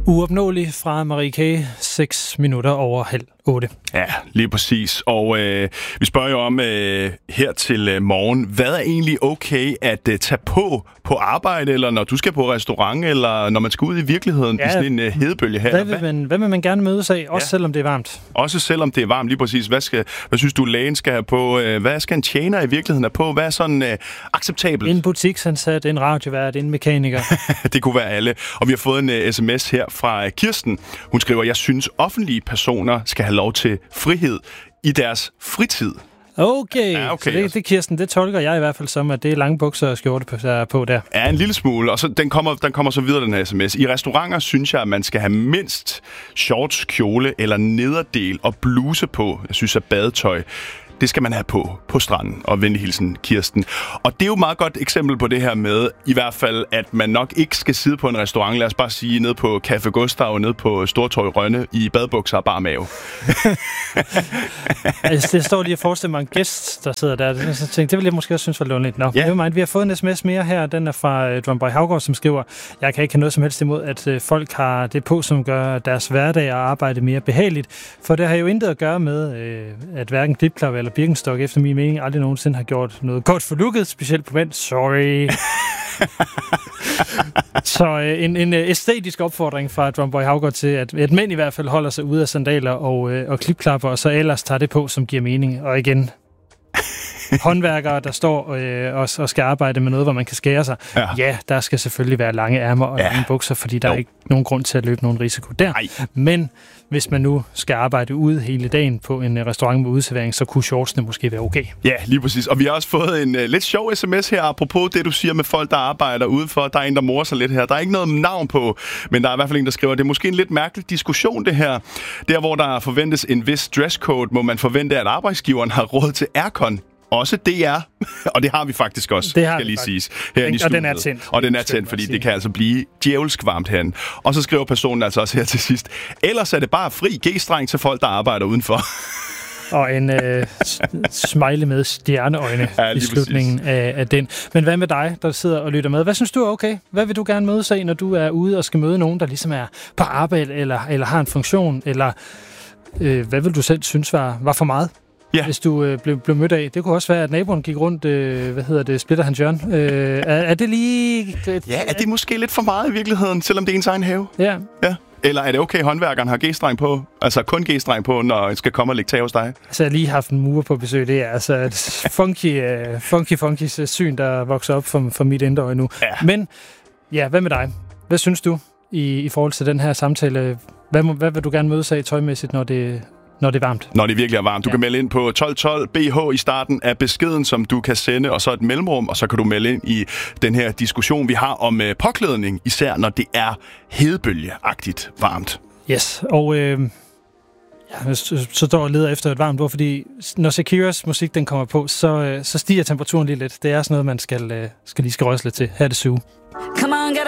Uopnåelig fra Marie K. 6 minutter over 7:30. Ja, lige præcis. Og vi spørger jo om her til morgen, hvad er egentlig okay at tage på arbejde, eller når du skal på restaurant, eller når man skal ud i virkeligheden i sådan en hedebølge her? Hvad vil man gerne mødes af, også selvom det er varmt? Også selvom det er varmt, lige præcis. Hvad synes du, lægen skal have på? Hvad skal en tjener i virkeligheden have på? Hvad er sådan acceptabelt? En butiksansat, en radiovært, en mekaniker. Det kunne være alle. Og vi har fået en sms her fra Kirsten. Hun skriver, jeg synes, offentlige personer skal have lov til frihed i deres fritid. Okay. Så det Kirsten, det tolker jeg i hvert fald som, at det er lange bukser og skjorte på der. Ja, en lille smule. Og så den kommer så videre, den her sms. I restauranter synes jeg, at man skal have mindst shorts, kjole eller nederdel og bluse på. Jeg synes, at badetøj, det skal man have på stranden. Og venlig hilsen, Kirsten. Og det er jo et meget godt eksempel på det her med, i hvert fald, at man nok ikke skal sidde på en restaurant, lad os bare sige, nede på Café Gustav, nede på Stortorv Rønne, i badebukser og bare mave. Det står lige at forestille mig en gæst, der sidder der. Så tænkte, det ville jeg måske også synes var lundigt. Nå, vi har fået en sms mere her. Den er fra Drømborg Havgård, som skriver, jeg kan ikke have noget som helst imod, at folk har det på, som gør deres hverdag og arbejde mere behageligt. For det har jo intet at gøre med, at hverken Klipklap eller Birkenstock efter min mening aldrig nogensinde har gjort noget godt for looket, specielt på mænd. Sorry. Så en æstetisk opfordring fra Drømborg Havgård til, at mænd i hvert fald holder sig ude af sandaler og klipklapper, og så ellers tager det på, som giver mening. Og igen, håndværkere, der står og skal arbejde med noget, hvor man kan skære sig. Ja, der skal selvfølgelig være lange ærmer og lange bukser, fordi der er ikke nogen grund til at løbe nogen risiko der. Men hvis man nu skal arbejde ude hele dagen på en restaurant med udservering, så kunne shortsene måske være okay. Ja, lige præcis. Og vi har også fået en lidt sjov sms her, apropos det, du siger med folk, der arbejder udenfor. Der er en, der morer sig lidt her. Der er ikke noget navn på, men der er i hvert fald en, der skriver, det er måske en lidt mærkelig diskussion, det her. Der, hvor der forventes en vis dresscode, må man forvente, at arbejdsgiveren har råd til aircon. Også DR, og det har vi faktisk også, skal lige siges. Og den er tændt. Og den er tændt, fordi det kan altså blive djævelsk varmt herinde. Og så skriver personen altså også her til sidst, ellers er det bare fri G-streng til folk, der arbejder udenfor. Og en smiley med stjerneøjne i slutningen af den. Men hvad med dig, der sidder og lytter med? Hvad synes du er okay? Hvad vil du gerne mødes af, når du er ude og skal møde nogen, der ligesom er på arbejde eller har en funktion? Eller hvad vil du selv synes var for meget? Ja. Hvis du blev mødt af. Det kunne også være, at naboen gik rundt, splitter hans hjørne. Er det lige... er det måske lidt for meget i virkeligheden, selvom det er ens egen have? Ja. Eller er det okay, håndværkeren har G-streng på? Altså kun G-streng på, når jeg skal komme og lægge tag hos dig? Altså, jeg har lige haft en murer på besøg. Det er altså et funky syn, der vokser op for mit indre øje nu. Ja. Men, hvad med dig? Hvad synes du i forhold til den her samtale? Hvad vil du gerne mødes af tøjmæssigt, når det er varmt? Når det virkelig er varmt. Du kan melde ind på 1212 BH i starten af beskeden, som du kan sende, og så et mellemrum, og så kan du melde ind i den her diskussion, vi har om påklædning, især når det er hedebølgeagtigt varmt. Yes, og så står og leder efter et varmt ord, fordi når Shakiras musik den kommer på, så stiger temperaturen lige lidt. Det er sådan noget, man skal røse lidt til. Her er det Sue. Come on, get